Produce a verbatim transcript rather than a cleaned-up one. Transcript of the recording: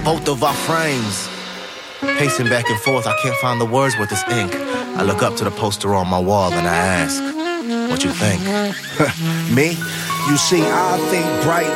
Both of our frames, pacing back and forth, I can't find the words with this ink. I look up to the poster on my wall and I ask, what you think? Me? You see, I think bright